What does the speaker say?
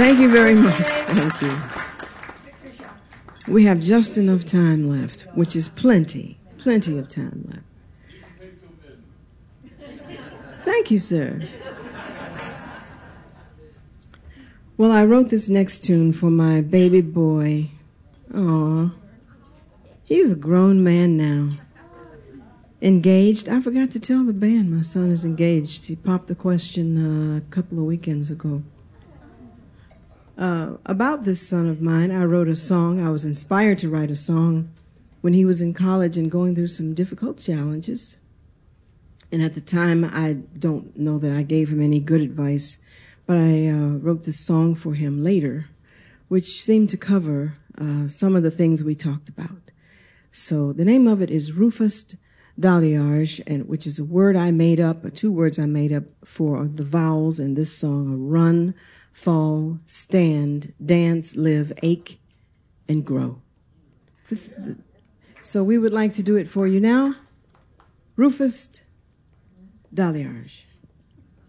Thank you very much. Thank you. We have just enough time left, which is plenty of time left. Thank you, sir. Well, I wrote this next tune for my baby boy. Aw, he's a grown man now. Engaged. I forgot to tell the band my son is engaged. He popped the question a couple of weekends ago. About this son of mine, I wrote a song. I was inspired to write a song when he was in college and going through some difficult challenges. And at the time, I don't know that I gave him any good advice, but I wrote this song for him later, which seemed to cover some of the things we talked about. So the name of it is Rufus Dalliage, and which is a word I made up, or two words I made up for the vowels in this song: run, fall, stand, dance, live, ache, and grow. So we would like to do it for you now. Rufus Dalliage.